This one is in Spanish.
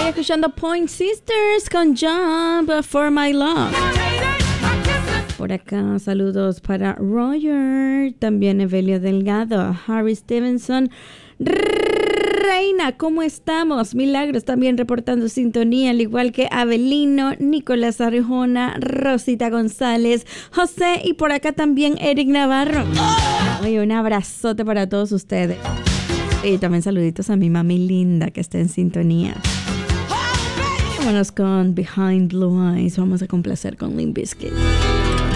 Escuchando Point Sisters con Jump for My Love. Por acá, saludos para Roger, también Evelio Delgado, Harry Stevenson, Reina, ¿cómo estamos? Milagros también reportando sintonía, al igual que Avelino, Nicolás Arjona, Rosita González, José y por acá también Eric Navarro. Oye, un abrazote para todos ustedes. Y también saluditos a mi mami linda que está en sintonía. Vámonos con Behind Blue Eyes. Vamos a complacer con Limp Bizkit.